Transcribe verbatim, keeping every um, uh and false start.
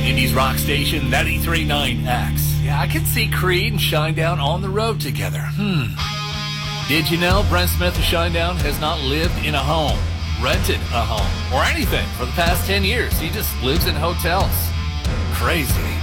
Indies rock station ninety-three point nine X. Yeah, I could see Creed and Shinedown on the road together. Hmm. Did you know Brent Smith of Shinedown has not lived in a home, rented a home, or anything for the past ten years? He just lives in hotels. Crazy.